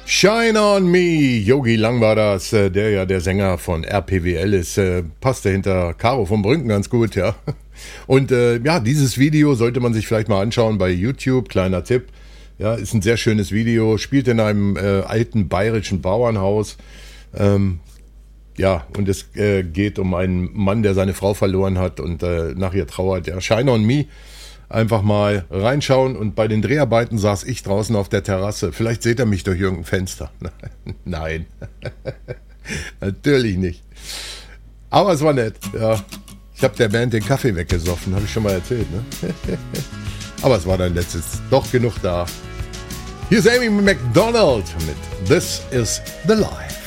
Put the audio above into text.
Shine on Me, Yogi Lang war das, der ja der Sänger von RPWL ist, passte hinter Caro von Brünken ganz gut, ja. Und ja, dieses Video sollte man sich vielleicht mal anschauen bei YouTube, kleiner Tipp. Ja, ist ein sehr schönes Video, spielt in einem alten bayerischen Bauernhaus. Ja, und es geht um einen Mann, der seine Frau verloren hat und nach ihr trauert. Ja, Shine on Me. Einfach mal reinschauen und bei den Dreharbeiten saß ich draußen auf der Terrasse. Vielleicht seht ihr mich durch irgendein Fenster. Nein, natürlich nicht. Aber es war nett. Ja. Ich habe der Band den Kaffee weggesoffen, habe ich schon mal erzählt. Ne? Aber es war dann letztes doch genug da. Hier ist Amy McDonald mit This Is The Life.